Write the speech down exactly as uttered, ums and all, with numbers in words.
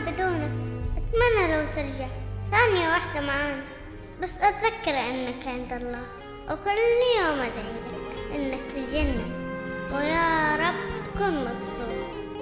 بدونك. أتمنى لو ترجع ثانية واحدة معانا، بس أتذكر أنك عند الله، وكل يوم أدعي لك أنك في الجنة، ويا رب كن مبسوط.